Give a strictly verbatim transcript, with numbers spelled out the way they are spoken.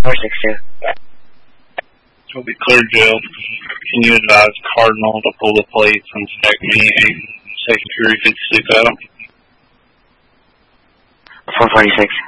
four six two. He'll be clear jail. Can you advise Cardinal to pull the plates and stack me and Second Fury fifty-six out? four forty-six.